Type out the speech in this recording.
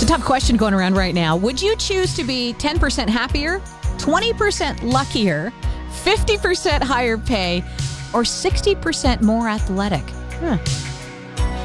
It's a tough question going around right now. Would you choose to be 10% happier, 20% luckier, 50% higher pay, or 60% more athletic?